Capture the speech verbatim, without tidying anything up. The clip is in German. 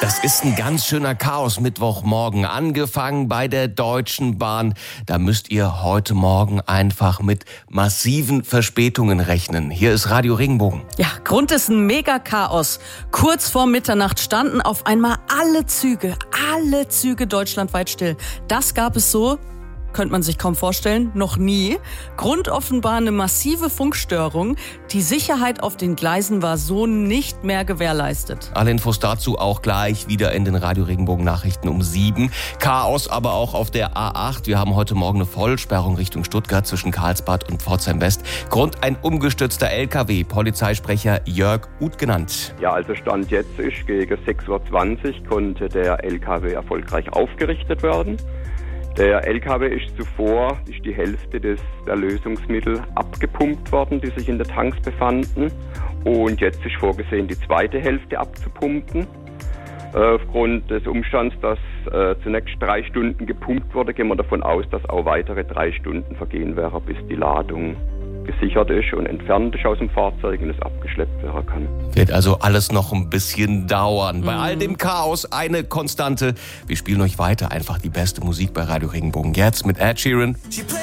Das ist ein ganz schöner Chaos-Mittwochmorgen, angefangen bei der Deutschen Bahn. Da müsst ihr heute Morgen einfach mit massiven Verspätungen rechnen. Hier ist Radio Regenbogen. Ja, Grund ist ein Mega-Chaos. Kurz vor Mitternacht standen auf einmal alle Züge, alle Züge deutschlandweit still. Das gab es so, könnte man sich kaum vorstellen, noch nie. Grund offenbar eine massive Funkstörung. Die Sicherheit auf den Gleisen war so nicht mehr gewährleistet. Alle Infos dazu auch gleich wieder in den Radio Regenbogen Nachrichten um sieben. Chaos aber auch auf der A acht. Wir haben heute Morgen eine Vollsperrung Richtung Stuttgart zwischen Karlsbad und Pforzheim West. Grund ein umgestürzter L K W. Polizeisprecher Jörg Uth genannt. Ja, also Stand jetzt ist, gegen sechs Uhr zwanzig konnte der L K W erfolgreich aufgerichtet werden. Der L K W ist zuvor ist die Hälfte des Erlösungsmittels abgepumpt worden, die sich in den Tanks befanden. Und jetzt ist vorgesehen, die zweite Hälfte abzupumpen. Äh, aufgrund des Umstands, dass äh, zunächst drei Stunden gepumpt wurde, gehen wir davon aus, dass auch weitere drei Stunden vergehen werden, bis die Ladung gesichert ist und entfernt ist aus dem Fahrzeug und es abgeschleppt werden kann. Wird also alles noch ein bisschen dauern. Mhm. Bei all dem Chaos eine Konstante. Wir spielen euch weiter einfach die beste Musik bei Radio Regenbogen. Jetzt mit Ed Sheeran.